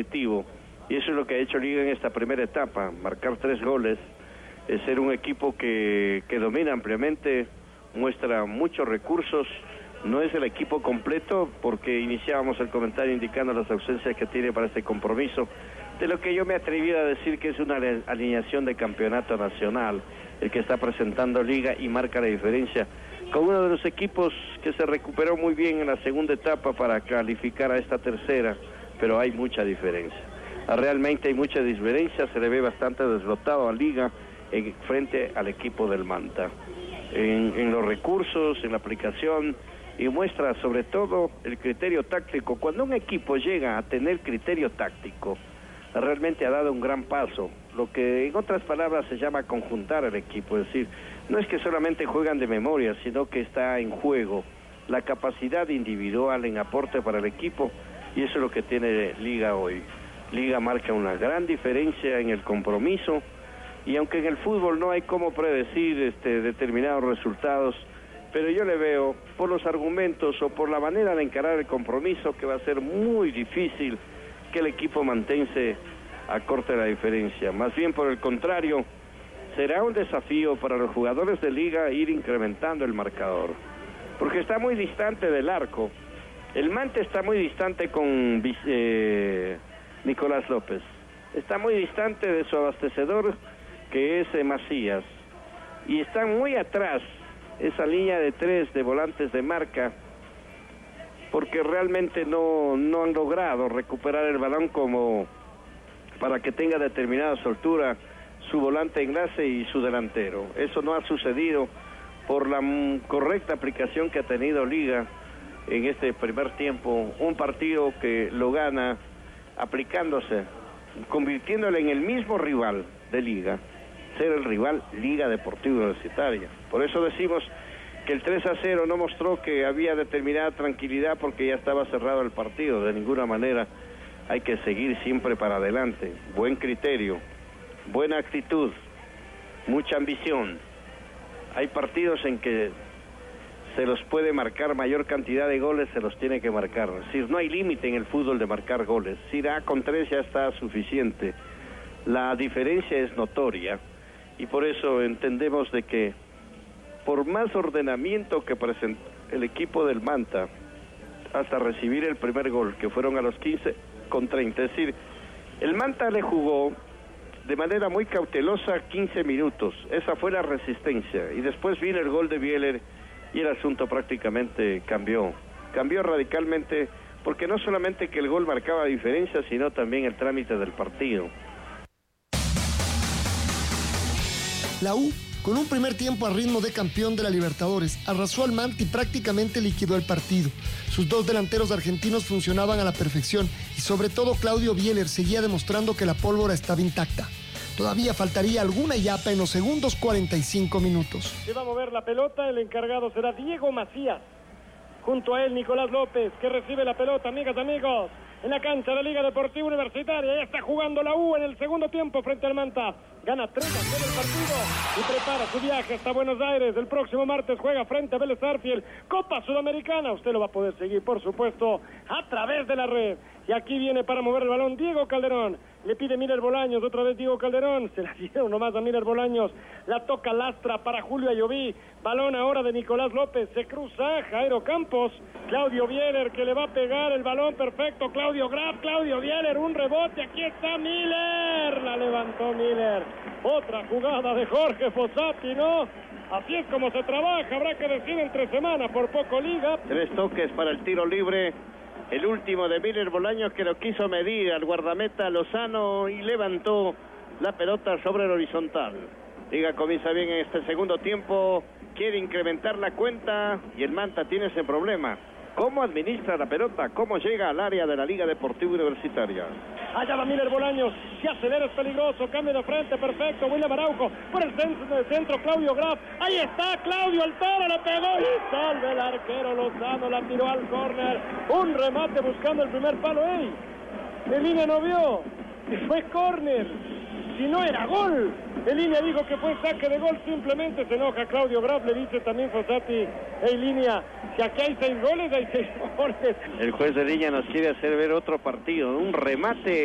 objetivo, y eso es lo que ha hecho Liga en esta primera etapa, marcar 3 goles, ser un equipo que domina ampliamente, muestra muchos recursos. No es el equipo completo porque iniciábamos el comentario indicando las ausencias que tiene para este compromiso, de lo que yo me atreví a decir que es una alineación de campeonato nacional, el que está presentando Liga y marca la diferencia, con uno de los equipos que se recuperó muy bien en la segunda etapa para calificar a esta tercera, pero hay mucha diferencia. Realmente hay mucha diferencia, se le ve bastante deslotado a Liga frente al equipo del Manta, en los recursos, en la aplicación, y muestra sobre todo el criterio táctico. Cuando un equipo llega a tener criterio táctico, realmente ha dado un gran paso, lo que en otras palabras se llama conjuntar al equipo, es decir, no es que solamente juegan de memoria, sino que está en juego la capacidad individual en aporte para el equipo, y eso es lo que tiene Liga hoy. Liga marca una gran diferencia en el compromiso, y aunque en el fútbol no hay cómo predecir determinados resultados, pero yo le veo, por los argumentos o por la manera de encarar el compromiso, que va a ser muy difícil que el equipo mantense acorte la diferencia. Más bien por el contrario, será un desafío para los jugadores de Liga ir incrementando el marcador, porque está muy distante del arco. El Mante está muy distante con Nicolás López, está muy distante de su abastecedor, que es Macías, y están muy atrás esa línea de 3 de volantes de marca, porque realmente no han logrado recuperar el balón como para que tenga determinada soltura su volante enlace y su delantero. Eso no ha sucedido por la correcta aplicación que ha tenido Liga en este primer tiempo, un partido que lo gana aplicándose, convirtiéndole en el mismo rival de Liga, ser el rival Liga Deportiva Universitaria. Por eso decimos que el 3-0 no mostró que había determinada tranquilidad, porque ya estaba cerrado el partido. De ninguna manera, hay que seguir siempre para adelante, buen criterio, buena actitud, mucha ambición. Hay partidos en que se los puede marcar mayor cantidad de goles, se los tiene que marcar. Es decir, no hay límite en el fútbol de marcar goles. Si da con 3 ya está suficiente. La diferencia es notoria, y por eso entendemos de que por más ordenamiento que presentó el equipo del Manta hasta recibir el primer gol, que fueron a los 15:30, es decir, el Manta le jugó de manera muy cautelosa 15 minutos, esa fue la resistencia, y después vino el gol de Bieler y el asunto prácticamente cambió radicalmente, porque no solamente que el gol marcaba diferencia, sino también el trámite del partido. La U, con un primer tiempo a ritmo de campeón de la Libertadores, arrasó al Manta y prácticamente liquidó el partido. Sus 2 delanteros argentinos funcionaban a la perfección, y sobre todo Claudio Bieler seguía demostrando que la pólvora estaba intacta. Todavía faltaría alguna yapa en los segundos 45 minutos. Se va a mover la pelota, el encargado será Diego Macías. Junto a él Nicolás López, que recibe la pelota, amigas, amigos, en la cancha de la Liga Deportiva Universitaria. Ya está jugando la U en el segundo tiempo frente al Manta. Gana 3-0 el partido y prepara su viaje hasta Buenos Aires. El próximo martes juega frente a Vélez Sarsfield, Copa Sudamericana. Usted lo va a poder seguir, por supuesto, a través de la red. Y aquí viene para mover el balón Diego Calderón. Le pide Miller Bolaños, otra vez Diego Calderón. Se la dieron nomás a Miller Bolaños. La toca Lastra para Julio Ayoví. Balón ahora de Nicolás López. Se cruza Jairo Campos. Claudio Bieler, que le va a pegar el balón perfecto. Claudio Graf, Claudio Bieler, un rebote. Aquí está Miller. La levantó Miller. Otra jugada de Jorge Fossati, ¿no? Así es como se trabaja. Habrá que decir entre semana, por poco Liga. 3 toques para el tiro libre. El último de Miller Bolaños, que lo quiso medir al guardameta Lozano y levantó la pelota sobre el horizontal. Liga comienza bien en este segundo tiempo, quiere incrementar la cuenta y el Manta tiene ese problema. ¿Cómo administra la pelota? ¿Cómo llega al área de la Liga Deportiva Universitaria? Allá va Miller Bolaños, se acelera, es peligroso, cambio de frente, perfecto, William Araujo, por el centro, Claudio Graf, ahí está Claudio Altara, la pegó y salve el arquero Lozano, la tiró al córner, un remate buscando el primer palo, de línea no vio, y fue córner, si no era gol. En línea dijo que fue saque de gol, simplemente se enoja Claudio Graf, le dice también Fossati, en línea, si aquí hay 6 goles, hay 6 goles. El juez de línea nos quiere hacer ver otro partido, un remate